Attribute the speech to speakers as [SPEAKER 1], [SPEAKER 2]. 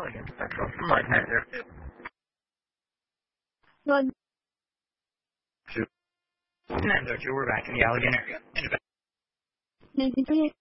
[SPEAKER 1] against Metro from right there.
[SPEAKER 2] Good.
[SPEAKER 1] 902, we're back in the Allegan area. In about
[SPEAKER 2] 93.